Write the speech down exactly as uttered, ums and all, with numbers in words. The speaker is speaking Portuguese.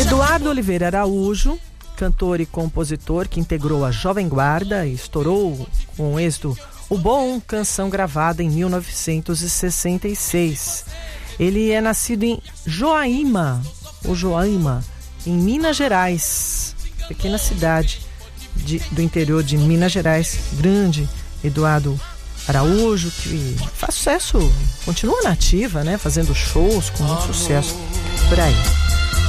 Eduardo Oliveira Araújo, cantor e compositor que integrou a Jovem Guarda e estourou com êxito O Bom, canção gravada em mil novecentos e sessenta e seis. Ele é nascido em Joaíma, ou Joaíma, em Minas Gerais, pequena cidade de, do interior de Minas Gerais. Grande Eduardo Araújo, que faz sucesso, continua na ativa, né? Fazendo shows com muito sucesso por aí.